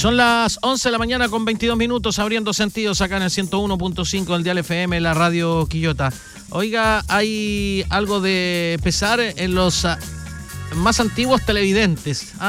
Son las 11 de la mañana con 22 minutos, abriendo sentidos acá en el 101.5 del Dial FM, la radio Quillota. Oiga, hay algo de pesar en los más antiguos televidentes.